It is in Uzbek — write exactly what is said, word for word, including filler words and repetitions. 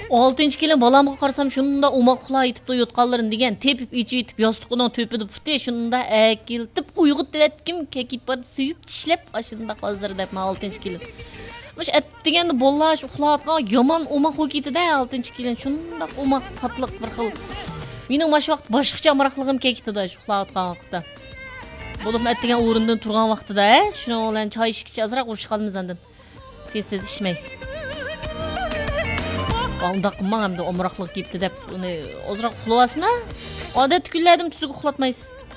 oltinchi kelin balamga qarasam shunda umoqlar yetib yotqanlarini degan tepib ichi yetib yostiqning tepida puti shunda akiltib uyg'otib etkim kekib bor suyib tishlab ashunda hozir deb oltinchi kelin. Mush et deganda bollash uxlayotgan yomon umoq o'kitida oltinchi kelin shunda umoq tatliq bir xil. Mening mash vaqt boshqacha maraqligim kekitida uxlayotgan vaqtda. Bo'lib et degan o'rindan turgan vaqtida, shuning bilan choy ichkicha azroq urush qolmiz andan. Tez-tez ishmay. Unda qilmam hamda omroqlik kepti deb uni ozroq uxlayasizmi? Odat kunlardim tuzuk uxlatmaysiz.